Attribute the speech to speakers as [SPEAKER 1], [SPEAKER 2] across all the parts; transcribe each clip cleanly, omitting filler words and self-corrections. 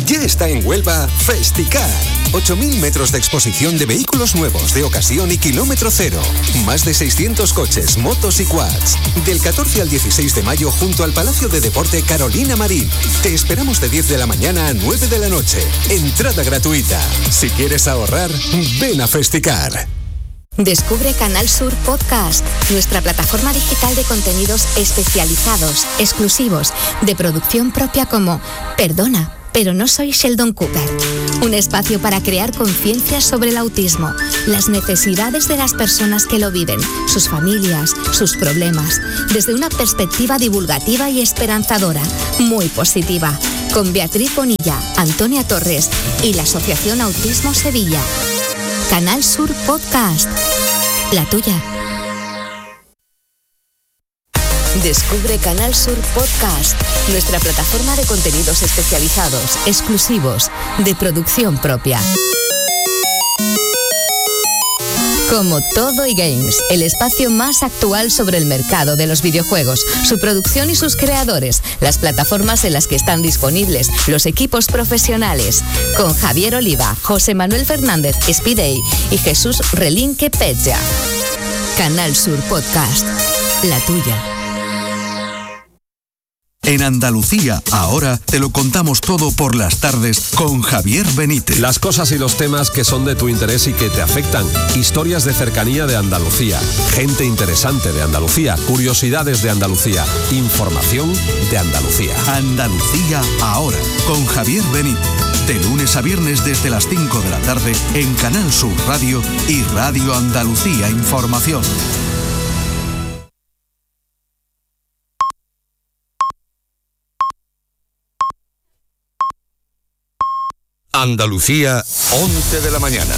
[SPEAKER 1] Ya está en Huelva Festicar. 8.000 metros de exposición de vehículos nuevos, de ocasión y kilómetro cero. Más de 600 coches, motos y quads. Del 14 al 16 de mayo junto al Palacio de Deporte Carolina Marín. Te esperamos de 10 de la mañana a 9 de la noche. Entrada gratuita. Si quieres ahorrar, ven a Festicar.
[SPEAKER 2] Descubre Canal Sur Podcast, nuestra plataforma digital de contenidos especializados, exclusivos, de producción propia como Perdona, pero no soy Sheldon Cooper. Un espacio para crear conciencia sobre el autismo, las necesidades de las personas que lo viven, sus familias, sus problemas, desde una perspectiva divulgativa y esperanzadora, muy positiva, con Beatriz Bonilla, Antonia Torres y la Asociación Autismo Sevilla. Canal Sur Podcast, la tuya. Descubre Canal Sur Podcast, nuestra plataforma de contenidos especializados, exclusivos, de producción propia. Como Todo y Games, el espacio más actual sobre el mercado de los videojuegos, su producción y sus creadores, las plataformas en las que están disponibles, los equipos profesionales, con Javier Oliva, José Manuel Fernández Spidey y Jesús Relinque Pecha. Canal Sur Podcast, la tuya.
[SPEAKER 3] En Andalucía, ahora te lo contamos todo por las tardes con Javier Benítez.
[SPEAKER 4] Las cosas y los temas que son de tu interés y que te afectan. Historias de cercanía de Andalucía. Gente interesante de Andalucía. Curiosidades de Andalucía. Información de Andalucía.
[SPEAKER 3] Andalucía, ahora, con Javier Benítez. De lunes a viernes desde las 5 de la tarde en Canal Sur Radio y Radio Andalucía Información.
[SPEAKER 5] Andalucía, 11 de la mañana.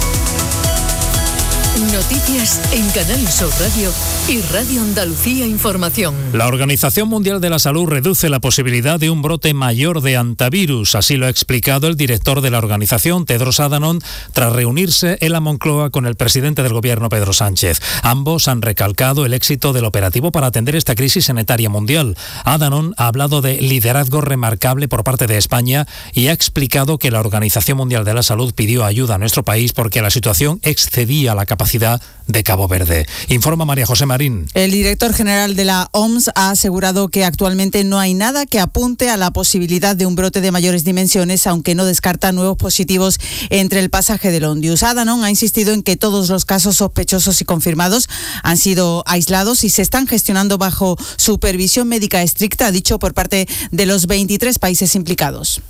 [SPEAKER 6] Noticias en Canal Sur Radio y Radio Andalucía Información.
[SPEAKER 7] La Organización Mundial de la Salud reduce la posibilidad de un brote mayor de hantavirus. Así lo ha explicado el director de la organización, Tedros Adhanom, tras reunirse en la Moncloa con el presidente del gobierno, Pedro Sánchez. Ambos han recalcado el éxito del operativo para atender esta crisis sanitaria mundial. Adhanom ha hablado de liderazgo remarcable por parte de España y ha explicado que la Organización Mundial de la Salud pidió ayuda a nuestro país porque la situación excedía la capacidad de Cabo Verde. Informa María José Marín.
[SPEAKER 8] El director general de la OMS ha asegurado que actualmente no hay nada que apunte a la posibilidad de un brote de mayores dimensiones, aunque no descarta nuevos positivos entre el pasaje del Ondius. Adhanom ha insistido en que todos los casos sospechosos y confirmados han sido aislados y se están gestionando bajo supervisión médica estricta, ha dicho, por parte de los 23 países implicados.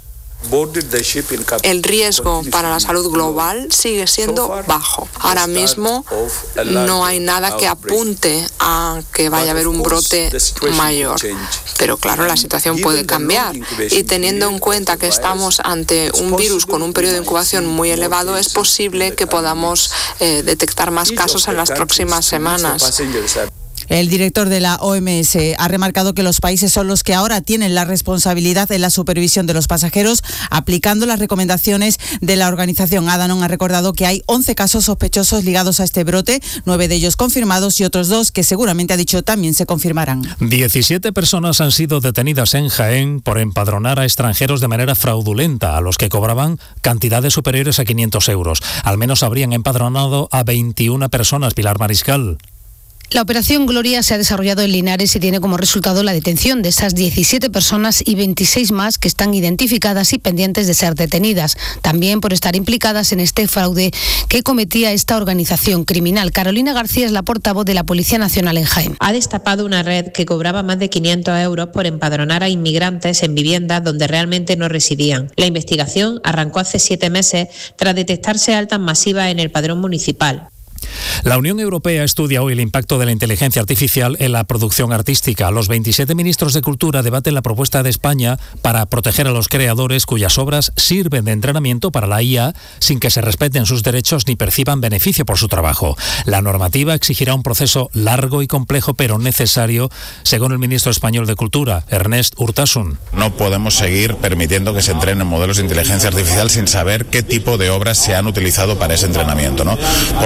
[SPEAKER 9] El riesgo para la salud global sigue siendo bajo. Ahora mismo no hay nada que apunte a que vaya a haber un brote mayor. Pero claro, la situación puede cambiar. Y teniendo en cuenta que estamos ante un virus con un periodo de incubación muy elevado, es posible que podamos detectar más casos en las próximas semanas.
[SPEAKER 8] El director de la OMS ha remarcado que los países son los que ahora tienen la responsabilidad en la supervisión de los pasajeros, aplicando las recomendaciones de la organización. Adhanom ha recordado que hay 11 casos sospechosos ligados a este brote, 9 de ellos confirmados y otros 2 que seguramente, ha dicho, también se confirmarán.
[SPEAKER 7] 17 personas han sido detenidas en Jaén por empadronar a extranjeros de manera fraudulenta, a los que cobraban cantidades superiores a 500 euros. Al menos habrían empadronado a 21 personas, Pilar Mariscal.
[SPEAKER 10] La operación Gloria se ha desarrollado en Linares y tiene como resultado la detención de esas 17 personas y 26 más que están identificadas y pendientes de ser detenidas, también por estar implicadas en este fraude que cometía esta organización criminal. Carolina García es la portavoz de la Policía Nacional en Jaén.
[SPEAKER 11] Ha destapado una red que cobraba más de 500 euros por empadronar a inmigrantes en viviendas donde realmente no residían. La investigación arrancó hace 7 meses tras detectarse altas masivas en el padrón municipal.
[SPEAKER 7] La Unión Europea estudia hoy el impacto de la inteligencia artificial en la producción artística. Los 27 ministros de Cultura debaten la propuesta de España para proteger a los creadores cuyas obras sirven de entrenamiento para la IA sin que se respeten sus derechos ni perciban beneficio por su trabajo. La normativa exigirá un proceso largo y complejo, pero necesario, según el ministro español de Cultura, Ernest Urtasun.
[SPEAKER 12] No podemos seguir permitiendo que se entrenen modelos de inteligencia artificial sin saber qué tipo de obras se han utilizado para ese entrenamiento, ¿no? Por lo tanto,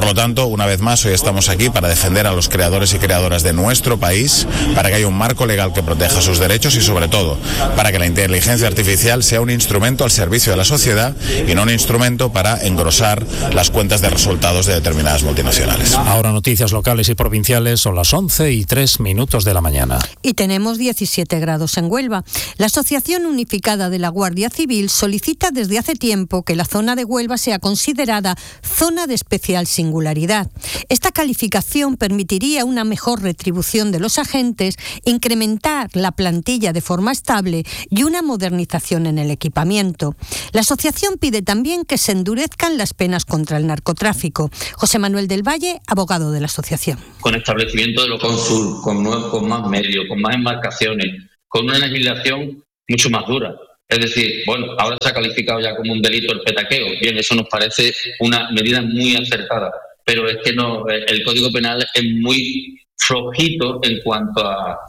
[SPEAKER 12] tanto, una vez más, hoy estamos aquí para defender a los creadores y creadoras de nuestro país, para que haya un marco legal que proteja sus derechos y, sobre todo, para que la inteligencia artificial sea un instrumento al servicio de la sociedad y no un instrumento para engrosar las cuentas de resultados de determinadas multinacionales.
[SPEAKER 7] Ahora noticias locales y provinciales, son las 11:03 de la mañana.
[SPEAKER 13] Y tenemos 17 grados en Huelva. La Asociación Unificada de la Guardia Civil solicita desde hace tiempo que la zona de Huelva sea considerada zona de especial singularidad. Esta calificación permitiría una mejor retribución de los agentes, incrementar la plantilla de forma estable y una modernización en el equipamiento. La asociación pide también que se endurezcan las penas contra el narcotráfico. José Manuel del Valle, abogado de la asociación.
[SPEAKER 14] Con establecimiento de los cónsul, con más medios, con más embarcaciones, con una legislación mucho más dura. Es decir, bueno, ahora se ha calificado ya como un delito el petaqueo. Bien, eso nos parece una medida muy acertada, pero es que no, el Código Penal es muy flojito en cuanto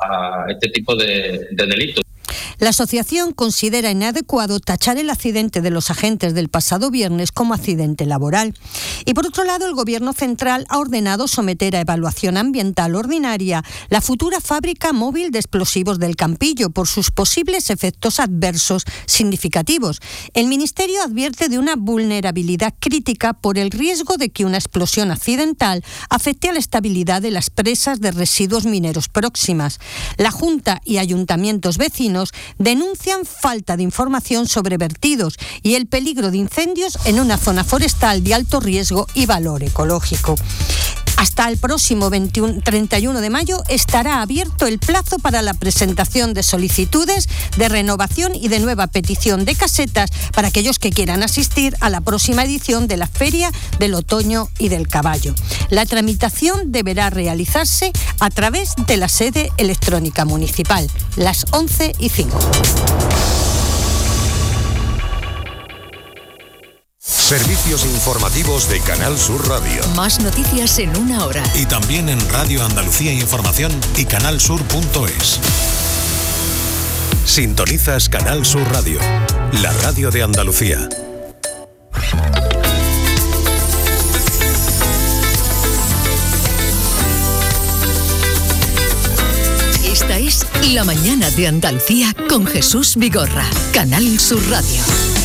[SPEAKER 14] a este tipo de delitos.
[SPEAKER 13] La asociación considera inadecuado tachar el accidente de los agentes del pasado viernes como accidente laboral. Y por otro lado, el Gobierno central ha ordenado someter a evaluación ambiental ordinaria la futura fábrica móvil de explosivos del Campillo por sus posibles efectos adversos significativos. El Ministerio advierte de una vulnerabilidad crítica por el riesgo de que una explosión accidental afecte a la estabilidad de las presas de residuos mineros próximas. La Junta y ayuntamientos vecinos denuncian falta de información sobre vertidos y el peligro de incendios en una zona forestal de alto riesgo y valor ecológico. Hasta el próximo 31 de mayo estará abierto el plazo para la presentación de solicitudes de renovación y de nueva petición de casetas para aquellos que quieran asistir a la próxima edición de la Feria del Otoño y del Caballo. La tramitación deberá realizarse a través de la sede electrónica municipal, las 11:05.
[SPEAKER 5] Servicios informativos de Canal Sur Radio.
[SPEAKER 6] Más noticias en una hora.
[SPEAKER 3] Y también en Radio Andalucía Información y canalsur.es.
[SPEAKER 5] Sintonizas Canal Sur Radio, la radio de Andalucía.
[SPEAKER 6] Esta es La Mañana de Andalucía con Jesús Vigorra, Canal Sur Radio.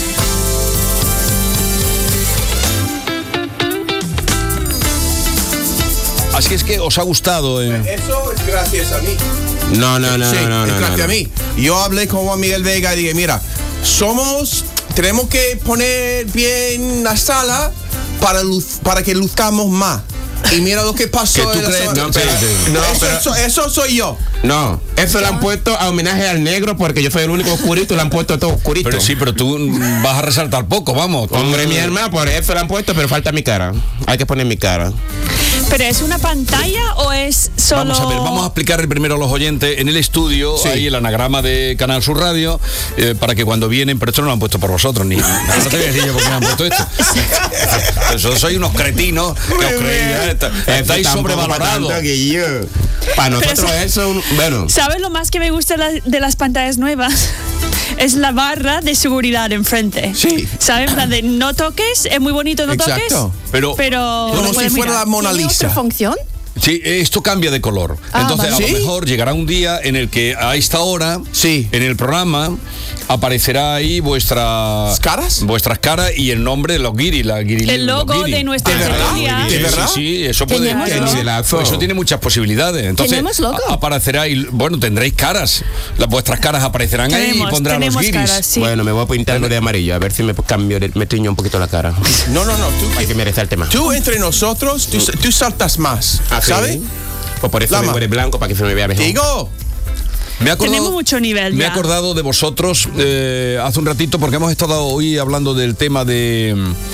[SPEAKER 15] Así es que os ha gustado.
[SPEAKER 16] Eso es gracias a mí.
[SPEAKER 15] No,
[SPEAKER 16] gracias a mí. Yo hablé con Juan Miguel Vega y dije, mira, tenemos que poner bien la sala para que luzcamos más. Y mira lo que pasó.
[SPEAKER 15] ¿Qué tú crees?
[SPEAKER 16] Eso soy yo.
[SPEAKER 17] No, eso lo han puesto a homenaje al negro porque yo soy el único oscurito y lo han puesto todo oscurito.
[SPEAKER 15] Pero tú vas a resaltar poco, vamos.
[SPEAKER 17] Hombre, mi hermano, por eso lo han puesto, pero falta mi cara. Hay que poner mi cara.
[SPEAKER 18] ¿Pero es una pantalla o es solo...?
[SPEAKER 15] Vamos a explicar primero a los oyentes en el estudio, sí, ahí el anagrama de Canal Sur Radio, para que cuando vienen, pero esto no lo han puesto por vosotros, no te voy a decir yo por qué me han puesto esto. Eso sois unos cretinos que os creéis, estáis sobrevalorados.
[SPEAKER 17] Para nosotros eso, bueno.
[SPEAKER 18] ¿Sabes lo más que me gusta de las pantallas nuevas? Es la barra de seguridad enfrente.
[SPEAKER 16] Sí.
[SPEAKER 18] ¿Sabes? La de no toques, es muy bonito, no
[SPEAKER 16] Exacto.
[SPEAKER 18] toques. Pero
[SPEAKER 16] como si fuera la Mona Lisa.
[SPEAKER 18] ¿Tiene otra función?
[SPEAKER 15] Sí, esto cambia de color. Entonces,
[SPEAKER 18] vale.
[SPEAKER 15] a lo mejor llegará un día en el que a esta hora,
[SPEAKER 16] sí,
[SPEAKER 15] en el programa, aparecerá ahí vuestras caras y el nombre de los guiris,
[SPEAKER 18] el logo de nuestra
[SPEAKER 16] tertulia. ¿De verdad?
[SPEAKER 15] Sí, eso puede. Eso tiene muchas posibilidades. Entonces,
[SPEAKER 18] ¿tenemos logo?
[SPEAKER 15] Aparecerá y tendréis caras. Vuestras caras aparecerán ahí y pondrán los guiris.
[SPEAKER 18] Caras, sí.
[SPEAKER 17] Bueno, me voy a pintar de amarillo, a ver si me tiño un poquito la cara.
[SPEAKER 16] No.
[SPEAKER 17] Hay que merecer el tema.
[SPEAKER 16] Tú entre nosotros, tú saltas más. ¿Sabes?
[SPEAKER 17] Pues por eso me muere blanco para que se me vea mejor.
[SPEAKER 16] Digo.
[SPEAKER 18] Tenemos mucho nivel.
[SPEAKER 15] Me he acordado de vosotros hace un ratito porque hemos estado hoy hablando del tema de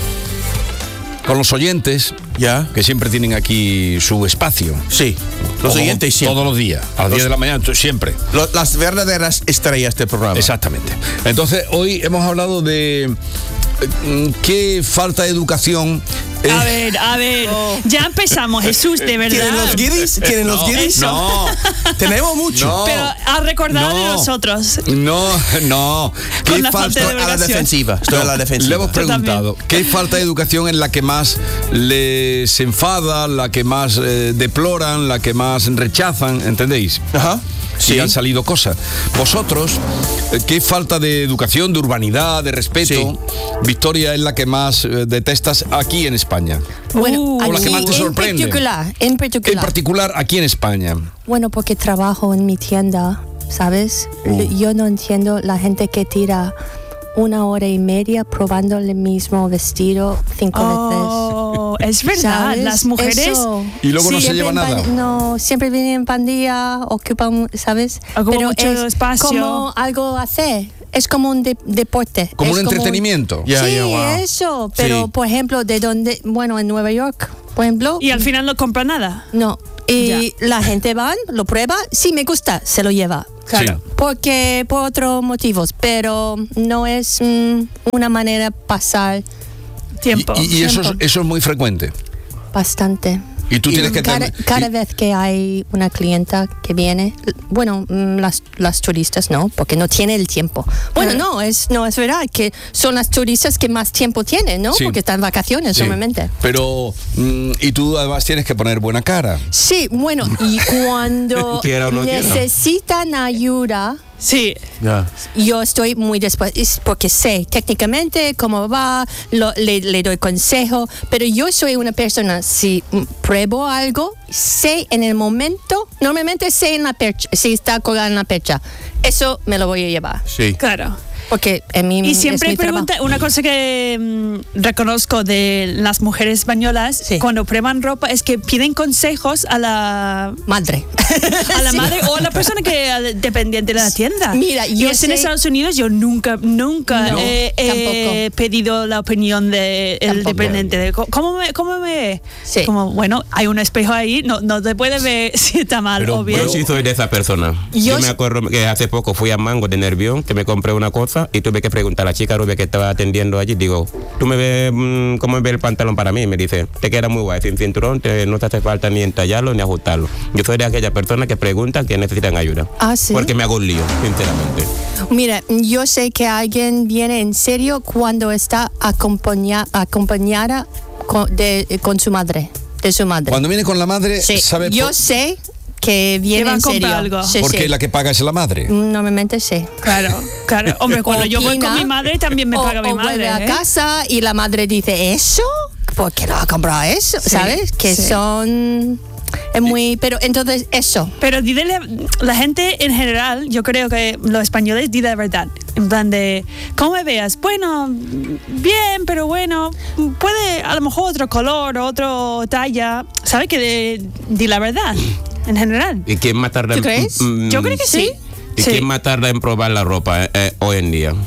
[SPEAKER 15] con los oyentes, que siempre tienen aquí su espacio.
[SPEAKER 16] Sí, los oyentes siempre.
[SPEAKER 15] Todos los días, a las 10 de la mañana, siempre.
[SPEAKER 16] Las verdaderas estrellas del programa.
[SPEAKER 15] Exactamente. Entonces, hoy hemos hablado de qué falta de educación
[SPEAKER 18] A ver, ya empezamos, Jesús, de verdad.
[SPEAKER 16] ¿Tienen los guiris? ¿Tienen los guiris?
[SPEAKER 15] No.
[SPEAKER 16] Tenemos mucho.
[SPEAKER 15] No.
[SPEAKER 18] Pero ha recordado de nosotros.
[SPEAKER 15] No.
[SPEAKER 18] Con la falta de
[SPEAKER 16] a la
[SPEAKER 18] educación.
[SPEAKER 16] defensiva. Estoy a la defensiva.
[SPEAKER 15] Le hemos preguntado, ¿qué falta de educación es la que más les enfada, la que más deploran, la que más rechazan? ¿Entendéis?
[SPEAKER 16] Ajá.
[SPEAKER 15] Sí,
[SPEAKER 16] Sí.
[SPEAKER 15] han salido cosas. Vosotros, ¿qué falta de educación, de urbanidad, de respeto, Victoria, es la que más detestas aquí en España?
[SPEAKER 13] Bueno,
[SPEAKER 15] o la que
[SPEAKER 13] aquí
[SPEAKER 15] más te sorprende.
[SPEAKER 13] En particular.
[SPEAKER 15] Aquí en España.
[SPEAKER 19] Bueno, porque trabajo en mi tienda, ¿sabes? Yo no entiendo la gente que tira 1 hora y media probando el mismo vestido 5 veces.
[SPEAKER 18] Es verdad,
[SPEAKER 19] ¿Sabes?
[SPEAKER 18] las mujeres...
[SPEAKER 19] Eso.
[SPEAKER 15] Y luego no se
[SPEAKER 19] Siempre
[SPEAKER 15] lleva nada.
[SPEAKER 19] No, siempre vienen en pandilla, ocupan, ¿sabes?
[SPEAKER 18] Ocupan mucho
[SPEAKER 19] es
[SPEAKER 18] espacio.
[SPEAKER 19] como algo hacer. Es como un deporte.
[SPEAKER 15] Como
[SPEAKER 19] es
[SPEAKER 15] un entretenimiento.
[SPEAKER 19] Sí, eso. Pero, por ejemplo, de donde... Bueno, en Nueva York, por ejemplo...
[SPEAKER 18] Y al final no compra nada.
[SPEAKER 19] No. Y la gente va, lo prueba, sí me gusta, se lo lleva.
[SPEAKER 15] Claro.
[SPEAKER 19] Porque por otros motivos, pero no es una manera de pasar
[SPEAKER 18] tiempo.
[SPEAKER 15] Y eso es muy frecuente.
[SPEAKER 19] Bastante.
[SPEAKER 15] Y tú tienes que
[SPEAKER 19] cada vez que hay una clienta que viene, bueno, las turistas no, porque no tiene el tiempo. Bueno, no es verdad que son las turistas que más tiempo tienen, ¿no?
[SPEAKER 15] Sí.
[SPEAKER 19] Porque están en vacaciones,
[SPEAKER 15] Sí.
[SPEAKER 19] obviamente.
[SPEAKER 15] Pero, y tú además tienes que poner buena cara.
[SPEAKER 19] Sí, bueno, y cuando
[SPEAKER 15] Quiera o no quiera.
[SPEAKER 19] necesitan ayuda,
[SPEAKER 18] sí,
[SPEAKER 19] yo estoy muy dispuesta, porque sé técnicamente cómo va, le doy consejo, pero yo soy una persona, si pruebo algo, sé en el momento, normalmente sé en la percha, si está colgada en la percha, eso me lo voy a llevar.
[SPEAKER 16] Sí.
[SPEAKER 18] Claro.
[SPEAKER 19] Porque en mi
[SPEAKER 18] Y siempre
[SPEAKER 19] es mi
[SPEAKER 18] pregunta,
[SPEAKER 19] trabajo.
[SPEAKER 18] una cosa que reconozco de las mujeres españolas, cuando prueban ropa, es que piden consejos a la
[SPEAKER 19] madre.
[SPEAKER 18] A la madre o a la persona que dependiente de la tienda.
[SPEAKER 19] Mira,
[SPEAKER 18] y
[SPEAKER 19] yo
[SPEAKER 18] es en
[SPEAKER 19] sé-
[SPEAKER 18] Estados Unidos, yo nunca
[SPEAKER 19] No,
[SPEAKER 18] he pedido la opinión del dependiente. De, ¿Cómo me? Como, bueno, hay un espejo ahí, no te puede ver si está mal o bien.
[SPEAKER 17] Yo sí soy de esa persona. Yo me acuerdo que hace poco fui a Mango de Nervión, que me compré una cosa y tuve que preguntar a la chica rubia que estaba atendiendo allí. Digo, ¿tú me ves cómo ve el pantalón para mí? Y me dice, te queda muy guay, sin cinturón, no te hace falta ni entallarlo ni ajustarlo. Yo soy de aquella persona que preguntan que necesitan ayuda.
[SPEAKER 19] Ah, ¿sí?
[SPEAKER 17] Porque me hago un lío, sinceramente.
[SPEAKER 19] Mira, yo sé que alguien viene en serio cuando está acompañada con su madre, de su madre.
[SPEAKER 15] Cuando viene con la madre,
[SPEAKER 19] Sí,
[SPEAKER 15] sabe
[SPEAKER 19] yo sé que viene
[SPEAKER 18] va a
[SPEAKER 19] en serio.
[SPEAKER 18] comprar algo.
[SPEAKER 19] Sí,
[SPEAKER 15] porque
[SPEAKER 19] sí.
[SPEAKER 15] la que paga es la madre.
[SPEAKER 19] Normalmente sí.
[SPEAKER 18] Claro. Hombre, cuando yo voy con
[SPEAKER 19] Opina,
[SPEAKER 18] mi madre también me paga mi
[SPEAKER 19] o
[SPEAKER 18] madre.
[SPEAKER 19] vuelve a
[SPEAKER 18] ¿eh?
[SPEAKER 19] casa y la madre dice, ¿eso? ¿Por qué no ha comprado eso?
[SPEAKER 18] Sí,
[SPEAKER 19] ¿Sabes? Que
[SPEAKER 18] sí.
[SPEAKER 19] son... Es muy... Pero entonces, eso.
[SPEAKER 18] Pero dile, la gente en general, yo creo que los españoles dicen la verdad. En plan de, ¿cómo me veas? Bueno, bien, pero bueno, puede a lo mejor otro color, otro talla. ¿Sabes? Que di la verdad, en general.
[SPEAKER 17] ¿Y quién más tarda
[SPEAKER 18] ¿Tú crees? Yo creo que sí.
[SPEAKER 17] ¿Y
[SPEAKER 18] Sí.
[SPEAKER 17] quién más tarda en probar la ropa hoy en día?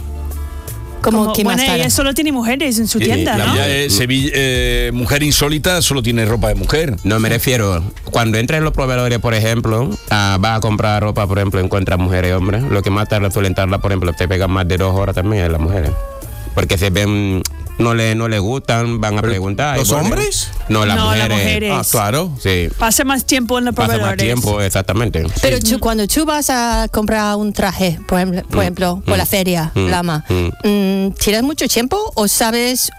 [SPEAKER 19] Como que
[SPEAKER 18] bueno,
[SPEAKER 19] más tarde.
[SPEAKER 18] ella solo tiene mujeres en su tienda, ¿no?
[SPEAKER 15] Ella es mujer insólita, solo tiene ropa de mujer.
[SPEAKER 17] No, me refiero, cuando entras en los proveedores, por ejemplo, vas a comprar ropa, por ejemplo, encuentras mujeres y hombres. Lo que más tarda suelen tardar, por ejemplo, te pegan más de 2 horas también en las mujeres. Porque se ven, no le gustan, van a preguntar.
[SPEAKER 16] ¿Los
[SPEAKER 17] y vuelven.
[SPEAKER 16] hombres?
[SPEAKER 17] No, las
[SPEAKER 18] No, las
[SPEAKER 17] mujeres.
[SPEAKER 18] mujeres.
[SPEAKER 16] Ah, claro.
[SPEAKER 17] Sí.
[SPEAKER 18] Pasa más tiempo en los
[SPEAKER 17] Pasa
[SPEAKER 18] proveedores.
[SPEAKER 17] más tiempo, exactamente.
[SPEAKER 19] Pero cuando tú vas a comprar un traje, por ejemplo, por la feria, Lama, ¿tienes mucho tiempo o sabes?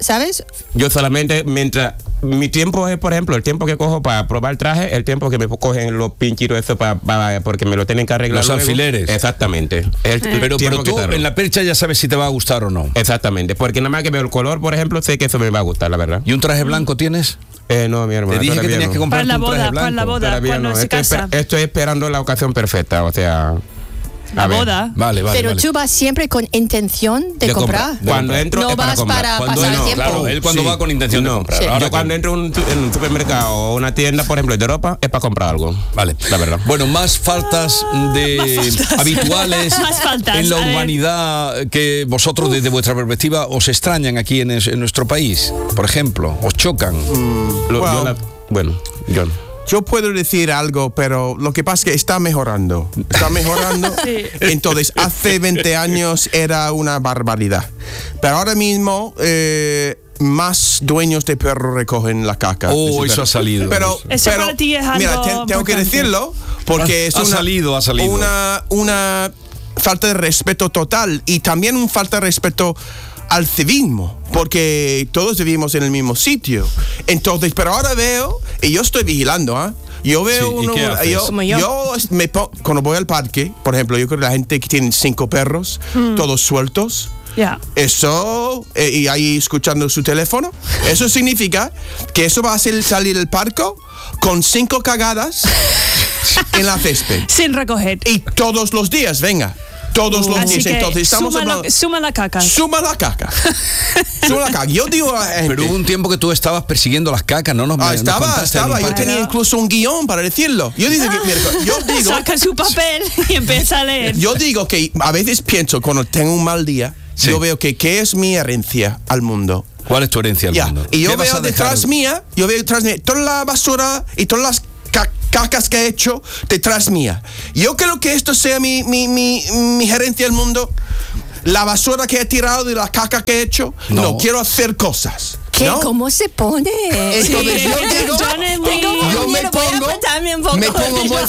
[SPEAKER 17] Yo solamente, mientras mi tiempo es, por ejemplo, el tiempo que cojo para probar el traje, el tiempo que me cogen los pinchitos eso porque me lo tienen que arreglar
[SPEAKER 15] Los
[SPEAKER 17] luego.
[SPEAKER 15] alfileres.
[SPEAKER 17] Exactamente.
[SPEAKER 15] Pero tú en la percha ya sabes si te va a gustar o no.
[SPEAKER 17] Exactamente, porque nada más que veo el color, por ejemplo, sé que eso me va a gustar, la verdad.
[SPEAKER 15] ¿Y un traje blanco tienes?
[SPEAKER 17] No, mi hermano.
[SPEAKER 15] Te dije que
[SPEAKER 17] todavía
[SPEAKER 15] tenías
[SPEAKER 17] no.
[SPEAKER 15] que comprarte
[SPEAKER 18] Para la
[SPEAKER 15] un traje
[SPEAKER 18] boda,
[SPEAKER 15] blanco.
[SPEAKER 18] para la boda,
[SPEAKER 17] Todavía
[SPEAKER 18] cuando
[SPEAKER 17] no.
[SPEAKER 18] se casa.
[SPEAKER 17] Estoy esperando la ocasión perfecta, o sea...
[SPEAKER 18] La
[SPEAKER 17] a ver.
[SPEAKER 18] boda.
[SPEAKER 15] Vale.
[SPEAKER 19] Pero tú vas siempre con intención de comprar.
[SPEAKER 17] Cuando entro
[SPEAKER 19] no
[SPEAKER 17] es para
[SPEAKER 19] vas
[SPEAKER 17] comprar.
[SPEAKER 19] para
[SPEAKER 17] Cuando
[SPEAKER 19] pasar
[SPEAKER 17] no,
[SPEAKER 19] tiempo.
[SPEAKER 15] Claro, él cuando va con intención de comprar.
[SPEAKER 19] Sí.
[SPEAKER 15] Ahora
[SPEAKER 17] Yo cuando entro en un supermercado o una tienda, por ejemplo, de ropa, es para comprar algo.
[SPEAKER 15] Vale,
[SPEAKER 17] la verdad.
[SPEAKER 15] Bueno, más faltas habituales
[SPEAKER 18] Más faltas,
[SPEAKER 15] en la
[SPEAKER 18] a ver.
[SPEAKER 15] urbanidad que vosotros desde vuestra perspectiva os extrañan aquí en nuestro país, por ejemplo, os chocan.
[SPEAKER 16] Yo puedo decir algo, pero lo que pasa es que está mejorando. Está mejorando.
[SPEAKER 18] Sí.
[SPEAKER 16] Entonces, hace 20 años era una barbaridad. Pero ahora mismo más dueños de perros recogen la caca.
[SPEAKER 15] Oh, eso ha salido.
[SPEAKER 16] Pero
[SPEAKER 18] para ti es algo
[SPEAKER 16] mira, tengo que decirlo porque es una falta de respeto total y también una falta de respeto al civismo, porque todos vivimos en el mismo sitio. Entonces, pero ahora veo, y yo estoy vigilando, yo veo cuando voy al parque, por ejemplo, yo creo que la gente que tiene 5 perros, todos sueltos, eso, y ahí escuchando su teléfono, eso significa que eso va a hacer salir el parque con 5 cagadas en la césped.
[SPEAKER 18] Sin recoger.
[SPEAKER 16] Y todos los días, venga. Todos los días. Entonces estamos
[SPEAKER 18] suma la caca.
[SPEAKER 16] Suma la caca. Yo digo a la gente,
[SPEAKER 15] pero hubo un tiempo que tú estabas persiguiendo las cacas, ¿no?
[SPEAKER 16] Estaba. Yo tenía incluso un guión para decirlo. Yo digo,
[SPEAKER 18] saca su papel y empieza a leer.
[SPEAKER 16] Yo digo que a veces pienso, cuando tengo un mal día, yo veo que ¿qué es mi herencia al mundo?
[SPEAKER 15] ¿Cuál es tu herencia al mundo?
[SPEAKER 16] Y yo veo detrás mía, toda la basura y todas las cacas que he hecho detrás mía. Yo creo que esto sea mi herencia al mundo. La basura que he tirado y la caca que he hecho. No quiero hacer cosas.
[SPEAKER 19] ¿Qué?
[SPEAKER 16] ¿No?
[SPEAKER 19] ¿Cómo se pone?
[SPEAKER 16] Entonces yo me pongo muy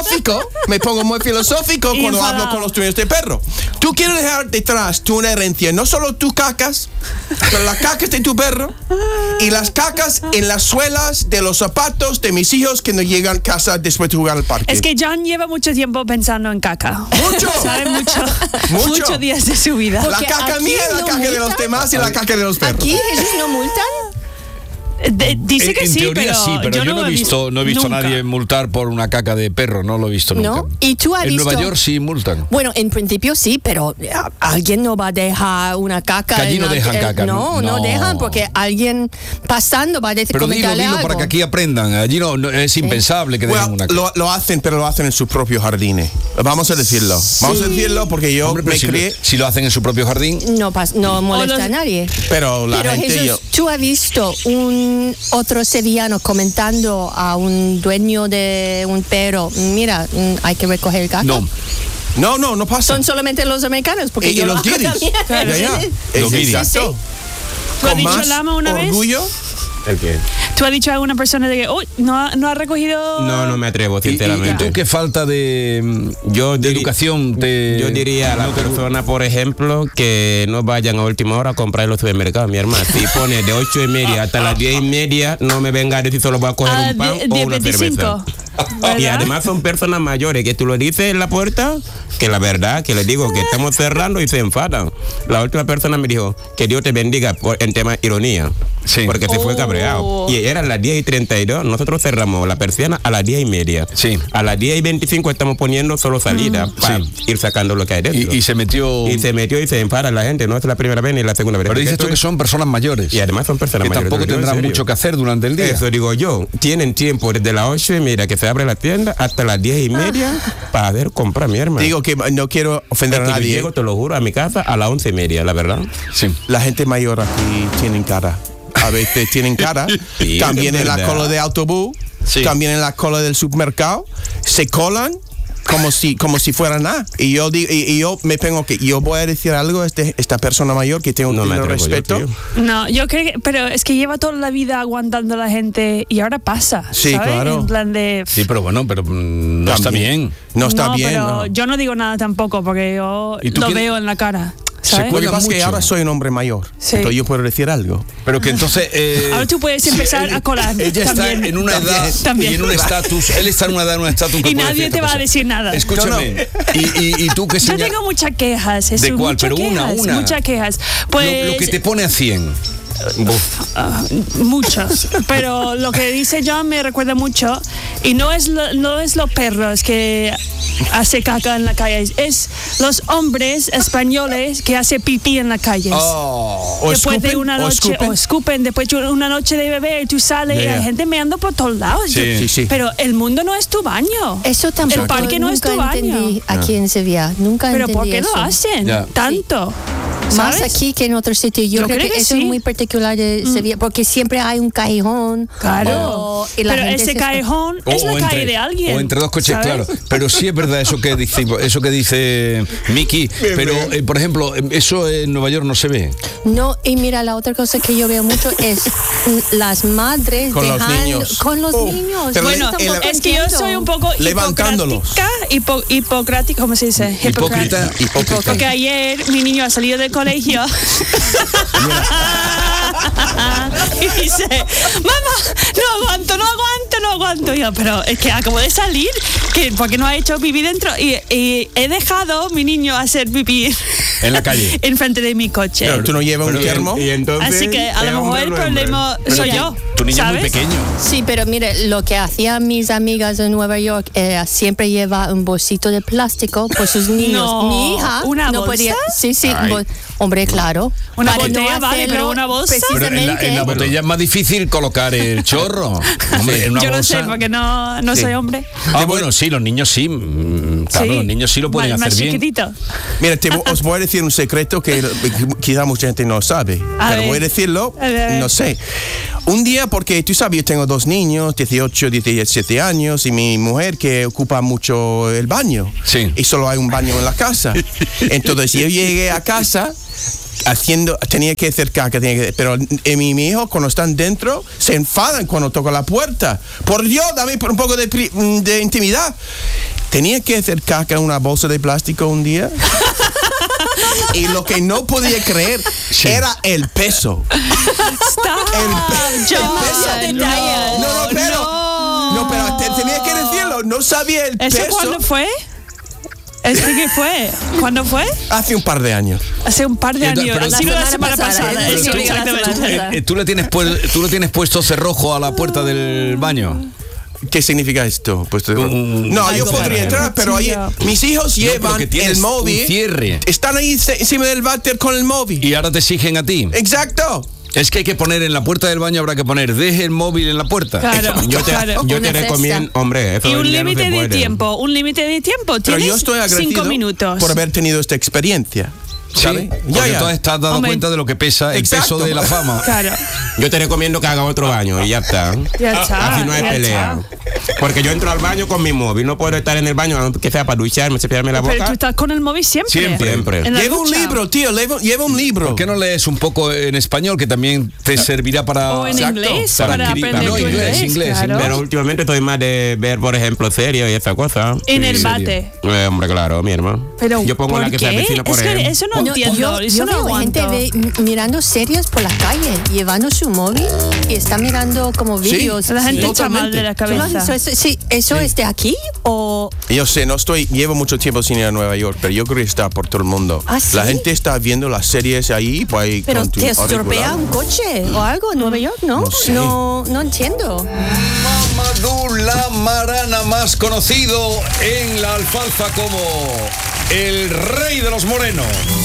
[SPEAKER 16] filosófico cuando hablo con los dueños de perro. Tú quieres dejar detrás tu una herencia, no solo tus cacas, pero las cacas de tu perro y las cacas en las suelas de los zapatos de mis hijos que no llegan a casa después de jugar al parque.
[SPEAKER 18] Es que John lleva mucho tiempo pensando en caca.
[SPEAKER 16] Mucho.
[SPEAKER 18] Sabe muchos días de su vida.
[SPEAKER 16] La caca mía, la caca de los demás y la caca de los perros.
[SPEAKER 19] ¿Aquí Jesús no multan?
[SPEAKER 18] Dice que
[SPEAKER 15] en teoría sí, pero yo no he visto a nadie multar por una caca de perro, no lo he visto nunca.
[SPEAKER 19] ¿No? ¿Y tú has visto?
[SPEAKER 15] En Nueva York sí multan.
[SPEAKER 19] Bueno, en principio sí, pero alguien no va a dejar una caca.
[SPEAKER 15] Que allí no dejan caca.
[SPEAKER 19] No dejan porque alguien pasando va a decir, comentarle algo.
[SPEAKER 15] Para que aquí aprendan. Allí no es impensable que dejen una caca.
[SPEAKER 16] Lo hacen, pero lo hacen en sus propios jardines. Vamos a decirlo. Vamos a decirlo porque yo me crié.
[SPEAKER 15] Si lo hacen en su propio jardín.
[SPEAKER 19] No molesta a nadie.
[SPEAKER 16] Pero gente.
[SPEAKER 19] Jesús, ¿tú has visto otro sevillano comentando a un dueño de un perro, mira, hay que recoger el caca?
[SPEAKER 16] No pasa.
[SPEAKER 19] Son solamente los americanos, porque
[SPEAKER 16] y los guiris.
[SPEAKER 15] Los guiris.
[SPEAKER 16] Exacto.
[SPEAKER 18] ¿Tú has dicho lama una
[SPEAKER 16] orgullo?
[SPEAKER 18] vez?
[SPEAKER 17] ¿El qué?
[SPEAKER 18] ¿Tú has dicho a alguna persona de que no ha recogido?
[SPEAKER 17] No me atrevo, sinceramente.
[SPEAKER 15] ¿Y tú qué falta de educación?
[SPEAKER 17] Yo diría a la persona, por ejemplo, que no vayan a última hora a comprar en los supermercados, mi hermano. Si pone de 8:30 hasta las 10:30, no me venga a decir solo voy a coger un pan o una cerveza. Y además son personas mayores que tú lo dices en la puerta, que la verdad, que les digo que estamos cerrando y se enfadan. La última persona me dijo, que Dios te bendiga en tema ironía. Sí. Porque se fue cabreado. Y eran las 10:32, nosotros cerramos la persiana a las 10:30.
[SPEAKER 15] Sí.
[SPEAKER 17] A las 10:25 estamos poniendo solo salida para ir sacando lo que hay dentro.
[SPEAKER 15] Y se metió.
[SPEAKER 17] Y se enfada la gente, no es la primera vez ni la segunda vez.
[SPEAKER 15] Pero dices tú que son personas mayores.
[SPEAKER 17] Y además son personas mayores.
[SPEAKER 15] Que tampoco tendrán mucho que hacer durante el día.
[SPEAKER 17] Eso digo yo. Tienen tiempo desde las 8:30 que se abre la tienda hasta las 10:30 para poder comprar, mi hermano.
[SPEAKER 16] Digo que no quiero ofender a nadie.
[SPEAKER 17] Yo llego, te lo juro, a mi casa a las 11:30, la verdad.
[SPEAKER 16] Sí. La gente mayor aquí tienen cara. A veces tienen cara.
[SPEAKER 17] Sí,
[SPEAKER 16] también en la cola de autobús. Sí. También en la cola del supermercado. Se colan como si fuera nada. Y yo digo, y yo me tengo que, yo voy a decir algo a esta persona mayor que tengo que respeto.
[SPEAKER 18] Yo creo que, pero es que lleva toda la vida aguantando a la gente y ahora pasa.
[SPEAKER 16] Sí,
[SPEAKER 18] ¿sabes?
[SPEAKER 16] claro.
[SPEAKER 18] En plan de.
[SPEAKER 15] Sí, pero bueno, pero no está bien.
[SPEAKER 16] No está bien.
[SPEAKER 18] Pero yo no digo nada tampoco porque yo lo veo en la cara. ¿sabes?
[SPEAKER 16] Lo que pasa es que ahora soy un hombre mayor. Sí. Entonces yo puedo decir algo.
[SPEAKER 15] Pero que entonces.
[SPEAKER 18] Ahora tú puedes empezar a colar.
[SPEAKER 15] Ella está en una edad y en un estatus. Él está en una edad, en un estatus.
[SPEAKER 18] Y nadie te va a decir nada.
[SPEAKER 15] Escúchame. ¿Y tú qué señal?
[SPEAKER 18] Yo tengo muchas quejas.
[SPEAKER 15] ¿De cuál? Pero una.
[SPEAKER 18] Muchas quejas. Pues,
[SPEAKER 15] lo que te pone a 100.
[SPEAKER 18] Muchos, pero lo que dice John me recuerda mucho y no es los perros que hace caca en la calle, es los hombres españoles que hace pipí en la calle. Después de una noche o escupen después de una noche de beber, tú sales y hay gente meando por todos lados.
[SPEAKER 16] Sí.
[SPEAKER 18] Pero el mundo no es tu baño.
[SPEAKER 19] Eso tampoco.
[SPEAKER 18] El parque no es tu baño.
[SPEAKER 19] Aquí en Sevilla, nunca entendí.
[SPEAKER 18] Pero ¿por qué lo hacen tanto?
[SPEAKER 19] Más aquí que en otros sitios. Yo creo que eso es muy particular de Sevilla, porque siempre hay un callejón.
[SPEAKER 18] Claro. Pero ese callejón es la calle de alguien.
[SPEAKER 15] O entre dos coches, ¿sabes? Claro. Pero sí es verdad eso que dice Miki. Pero, por ejemplo, eso en Nueva York no se ve.
[SPEAKER 19] No, y mira, la otra cosa que yo veo mucho es las madres
[SPEAKER 16] con los niños.
[SPEAKER 19] Con los niños.
[SPEAKER 18] Bueno, es que yo soy un poco hipocrática, ¿cómo se dice?
[SPEAKER 15] Hipócrita.
[SPEAKER 18] Porque ayer mi niño ha salido del colegio y dice, mamá, no aguanto. Yo, pero es que acabo de salir, porque no ha hecho pipí dentro y he dejado a mi niño hacer pipí
[SPEAKER 15] en la calle,
[SPEAKER 18] enfrente de mi coche.
[SPEAKER 16] Pero tú no llevas un termo.
[SPEAKER 18] Así que a lo mejor el problema soy yo.
[SPEAKER 15] Tu niño
[SPEAKER 18] ¿sabes?
[SPEAKER 15] es muy pequeño.
[SPEAKER 19] Sí, pero mire, lo que hacían mis amigas en Nueva York siempre lleva un bolsito de plástico por sus niños.
[SPEAKER 18] No,
[SPEAKER 19] mi hija
[SPEAKER 18] ¿una
[SPEAKER 19] no
[SPEAKER 18] bolsa?
[SPEAKER 19] podía. Sí, hombre, claro.
[SPEAKER 18] Una botella, vale, pero una bolsa.
[SPEAKER 15] Pero en la botella es más difícil colocar el chorro. Hombre, en una
[SPEAKER 18] yo
[SPEAKER 15] bolsa.
[SPEAKER 18] No sé, porque no soy hombre.
[SPEAKER 15] Bueno, sí, los niños sí. Claro, los niños sí lo pueden hacer bien.
[SPEAKER 18] Chiquitito.
[SPEAKER 16] Mira, os voy a decir un secreto que quizá mucha gente no sabe. Pero voy a decirlo, no sé. Un día, porque tú sabes, yo tengo 2 niños, 18, 17 años, y mi mujer que ocupa mucho el baño.
[SPEAKER 15] Sí.
[SPEAKER 16] Y solo hay un baño en la casa. Entonces yo llegué a casa tenía que hacer caca, pero mi hijo cuando están dentro se enfadan cuando toco la puerta. Por Dios, dame un poco de intimidad. Tenía que hacer caca en una bolsa de plástico un día. Y lo que no podía creer era el peso. Pero tenía que decirlo, no sabía el peso.
[SPEAKER 18] ¿Eso cuándo fue? ¿Qué fue? ¿Cuándo fue?
[SPEAKER 16] Hace un par de años.
[SPEAKER 18] Hace un par de años. Ha sido la semana pasada.
[SPEAKER 15] ¿Tú le tienes puesto cerrojo a la puerta del baño?
[SPEAKER 16] ¿Qué significa esto? No, yo podría entrar, pero ahí mis hijos llevan el móvil.
[SPEAKER 15] Cierre.
[SPEAKER 16] Están ahí encima del váter con el móvil.
[SPEAKER 15] Y ahora te exigen a ti.
[SPEAKER 16] Exacto.
[SPEAKER 15] Es que hay que poner en la puerta del baño, habrá que poner, deje el móvil en la puerta.
[SPEAKER 17] Claro, yo te recomiendo, hombre, eso
[SPEAKER 18] y un límite de tiempo,
[SPEAKER 16] Pero yo estoy agradecido
[SPEAKER 18] 5 minutos.
[SPEAKER 16] por haber tenido esta experiencia.
[SPEAKER 15] ¿Sabes? Porque tú te has dado cuenta de lo que pesa el peso de la fama.
[SPEAKER 18] Claro.
[SPEAKER 17] Yo te recomiendo que haga otro baño y ya está.
[SPEAKER 18] Ya está.
[SPEAKER 17] Así no hay pelea. Porque yo entro al baño con mi móvil, no puedo estar en el baño aunque sea para ducharme, cepillarme la boca.
[SPEAKER 18] Pero tú estás con el móvil siempre.
[SPEAKER 15] Siempre.
[SPEAKER 16] Lleva un libro, tío, lleva un libro.
[SPEAKER 15] ¿Por qué no lees un poco en español que también te servirá para...
[SPEAKER 18] O en inglés, para aprender
[SPEAKER 15] inglés.
[SPEAKER 18] Claro.
[SPEAKER 17] Pero últimamente estoy más de ver, por ejemplo, series y esa cosa.
[SPEAKER 18] En el bate.
[SPEAKER 17] Hombre, claro, mi hermano.
[SPEAKER 18] Pero
[SPEAKER 17] yo pongo la que se avecina, por ejemplo.
[SPEAKER 18] Eso no entiendo.
[SPEAKER 19] Yo veo gente mirando series por la calle, llevando su móvil y está mirando como vídeos.
[SPEAKER 18] La gente está mal de la cabeza.
[SPEAKER 19] ¿Eso es de aquí o...?
[SPEAKER 16] Yo sé, llevo mucho tiempo sin ir a Nueva York, pero yo creo que está por todo el mundo.
[SPEAKER 19] ¿Ah, sí?
[SPEAKER 16] La gente está viendo las series ahí. Pues,
[SPEAKER 19] pero te estropea un coche o algo en Nueva York, ¿no? No entiendo.
[SPEAKER 15] Mamadou Lamarana, más conocido en la alfalfa como el rey de los morenos.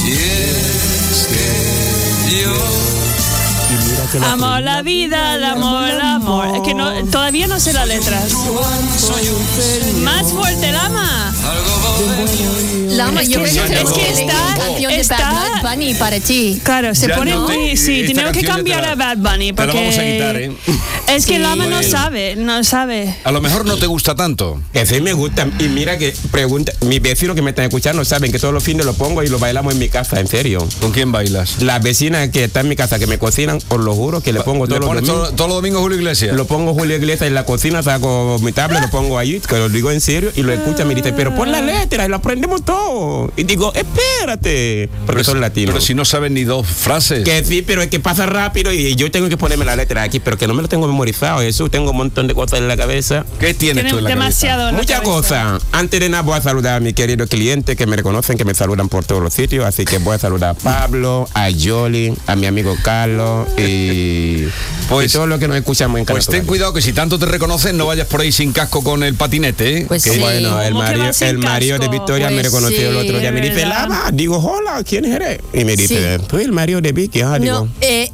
[SPEAKER 18] Amo la vida, el amor. Es que todavía no sé las letras. Más fuerte, Lama.
[SPEAKER 19] Lama, yo creo
[SPEAKER 18] que está
[SPEAKER 19] Bad Bunny para ti.
[SPEAKER 18] Claro, se pone muy... Sí, tenemos que cambiar a Bad Bunny porque...
[SPEAKER 15] Te la vamos a quitar, ¿eh?
[SPEAKER 18] Es que Lama no sabe.
[SPEAKER 15] A lo mejor no te gusta tanto.
[SPEAKER 17] Que sí me gusta. Y mira que mis vecinos que me están escuchando saben que todos los fines lo pongo y lo bailamos en mi casa, en serio.
[SPEAKER 15] ¿Con quién bailas?
[SPEAKER 17] Las vecinas que están en mi casa, que me cocinan, os lo juro que le pongo todos los domingos.
[SPEAKER 15] ¿Todos los domingos Julio Iglesias?
[SPEAKER 17] Lo pongo Julio Iglesias en la cocina, saco mi tablet, lo pongo allí, que lo digo en serio, y lo escuchan, me dicen, pero pon la letra y lo aprendemos todo. Y digo, espérate, porque son latinos.
[SPEAKER 15] Pero si no saben ni 2 frases.
[SPEAKER 17] Que sí, pero es que pasa rápido y yo tengo que ponerme la letra aquí, pero que no me lo tengo memorizado, Jesús, tengo un montón de cosas en la cabeza.
[SPEAKER 15] ¿Qué tienes tú en la
[SPEAKER 18] cabeza?
[SPEAKER 17] Muchas cosas. Antes de nada voy a saludar a mi querido cliente que me reconocen, que me saludan por todos los sitios, así que voy a saludar a Pablo, a Yoli, a mi amigo Carlos y todo lo que nos escuchamos en Canal
[SPEAKER 15] Pues ten cuidado que si tanto te reconocen no vayas por ahí sin casco con el patinete, ¿eh?
[SPEAKER 19] Pues
[SPEAKER 17] que
[SPEAKER 19] sí.
[SPEAKER 17] Bueno, el marido de Victoria me reconoció el otro día, me dice, Lama, digo, hola, ¿quién eres? Y me dice, tú el marido de Vicky,
[SPEAKER 19] No,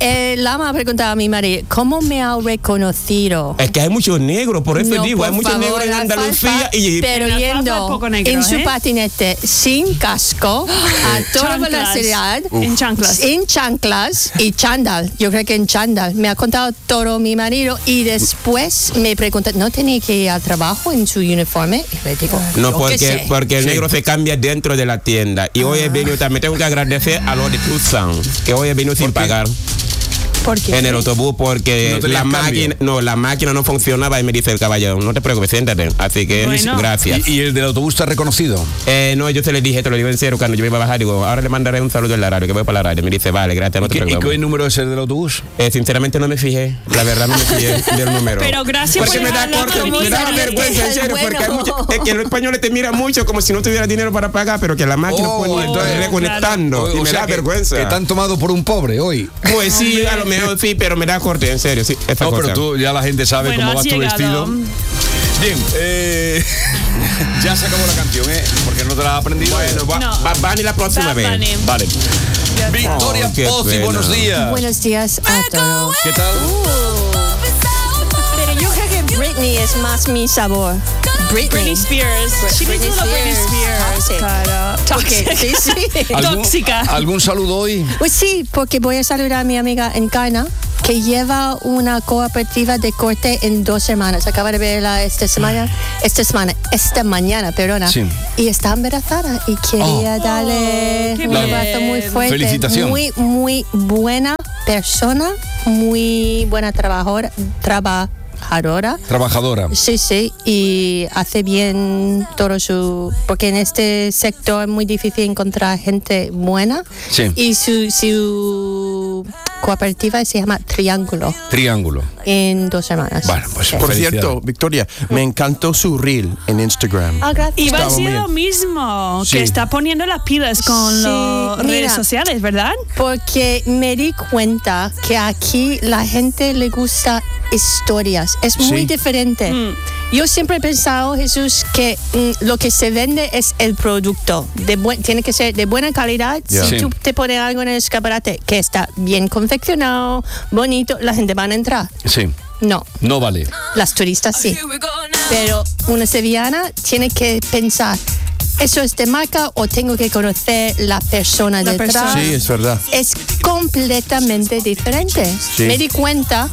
[SPEAKER 19] el lama ha preguntado a mi marido, ¿cómo me ha reconocido?
[SPEAKER 17] Es que hay muchos negros, por eso digo, hay muchos negros en Andalucía
[SPEAKER 19] pero yendo en su patinete sin casco a toda velocidad, en chanclas y chándal. Yo creo que en chándal. Me ha contado todo mi marido y después me pregunta, ¿no tenía que ir al trabajo en su uniforme? Y le digo,
[SPEAKER 17] no, porque el negro se cambia dentro de la tienda. Y hoy he venido, también tengo que agradecer a los de Tucson, que hoy he venido sin pagar.
[SPEAKER 19] ¿Por qué?
[SPEAKER 17] En el autobús porque la máquina no funcionaba y me dice el caballero, no te preocupes, siéntate. Así que gracias.
[SPEAKER 15] ¿Y el del autobús está reconocido?
[SPEAKER 17] No, yo te le dije, te lo digo en serio, cuando yo iba a bajar, digo, ahora le mandaré un saludo en la radio, que voy para la radio. Me dice, vale, gracias, no te preocupes.
[SPEAKER 15] ¿Y qué número es el del autobús?
[SPEAKER 17] Sinceramente no me fijé, la verdad no me fijé del número.
[SPEAKER 18] Pero gracias
[SPEAKER 17] porque me da vergüenza, en serio, porque es que los españoles te miran mucho como si no tuviera dinero para pagar, pero que la máquina reconectando, y me da vergüenza.
[SPEAKER 15] ¿Que te han tomado por un pobre hoy?
[SPEAKER 17] Pues sí, a lo mejor sí, pero me da corte, en serio, sí.
[SPEAKER 15] Pero tú, ya la gente sabe cómo vas tu vestido. Bien, ya se acabó la canción, porque no te la has aprendido.
[SPEAKER 17] Bueno, van y la próxima vez.
[SPEAKER 15] Vale. Victoria Pozzi, buenos días.
[SPEAKER 19] Buenos días a todos.
[SPEAKER 15] ¿Qué tal?
[SPEAKER 19] Pero yo creo que Britney es más mi sabor.
[SPEAKER 18] Britney Spears. Britney Spears. Claro.
[SPEAKER 19] Tóxica. Sí.
[SPEAKER 18] Tóxica.
[SPEAKER 15] ¿Algún saludo hoy?
[SPEAKER 19] Pues sí, porque voy a saludar a mi amiga en Ghana, que lleva una cooperativa de corte en 2 semanas. Acaba de verla esta mañana, perdona. Sí. Y está embarazada y quería darle un abrazo muy fuerte.
[SPEAKER 15] Felicitación.
[SPEAKER 19] Muy, muy buena persona, muy buena trabajadora. Sí, y hace bien todo porque en este sector es muy difícil encontrar gente buena.
[SPEAKER 15] Sí.
[SPEAKER 19] Y su cooperativa se llama Triángulo. En 2 semanas.
[SPEAKER 15] Bueno, pues
[SPEAKER 19] sí.
[SPEAKER 16] Por cierto, Victoria, me encantó su reel en Instagram.
[SPEAKER 19] Gracias.
[SPEAKER 18] Y va a ser lo mismo, que está poniendo las pilas con las redes sociales, ¿verdad?
[SPEAKER 19] Porque me di cuenta que aquí la gente le gusta historias. Es muy diferente. Yo siempre he pensado, Jesús, que lo que se vende es el producto. Tiene que ser de buena calidad. Si tú te pones algo en el escaparate que está bien confeccionado, bonito, la gente va a entrar.
[SPEAKER 15] Sí.
[SPEAKER 19] No
[SPEAKER 15] vale.
[SPEAKER 19] Las turistas sí. Pero una sevillana tiene que pensar, ¿eso es de marca o tengo que conocer la persona detrás?
[SPEAKER 16] Sí, es verdad.
[SPEAKER 19] Es completamente diferente.
[SPEAKER 15] Sí.
[SPEAKER 19] Me di cuenta,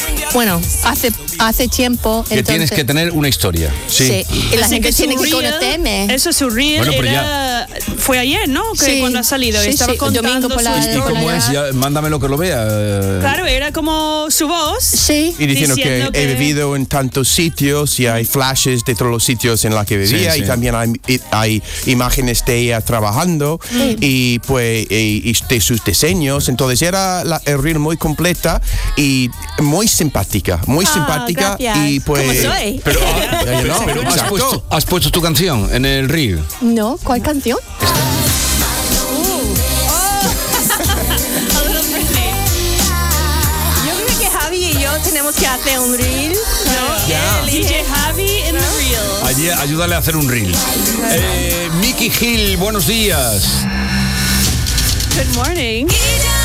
[SPEAKER 19] hace tiempo.
[SPEAKER 15] Que tienes que tener una historia.
[SPEAKER 19] Sí. Y la gente tiene que conocerme.
[SPEAKER 18] Eso es su reel. Fue ayer, ¿no? Que cuando ha salido. Estaba contando
[SPEAKER 19] domingo por la
[SPEAKER 15] ¿Y cómo es? Mándamelo que lo vea.
[SPEAKER 18] Claro, era como su voz.
[SPEAKER 19] Sí.
[SPEAKER 16] Y diciendo que he vivido en tantos sitios y hay flashes de todos los sitios en los que vivía y también hay imágenes de ella trabajando y pues y de sus diseños. Entonces era el reel muy completa y muy simpática.
[SPEAKER 19] Gracias.
[SPEAKER 16] Y pues
[SPEAKER 19] ¿Cómo soy?
[SPEAKER 15] Pero ¿has puesto tu canción en el reel?
[SPEAKER 19] No, ¿cuál canción? Yo creo que Javi y yo tenemos que hacer un reel, ¿no?
[SPEAKER 18] DJ Javi en el reel.
[SPEAKER 15] Allí, ayúdale a hacer un reel. Mickey Hill, buenos días.
[SPEAKER 18] Good morning.